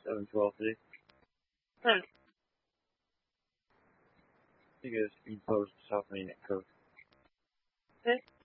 712 today. Hmm. I think it's speed post South Main at Coke. Okay.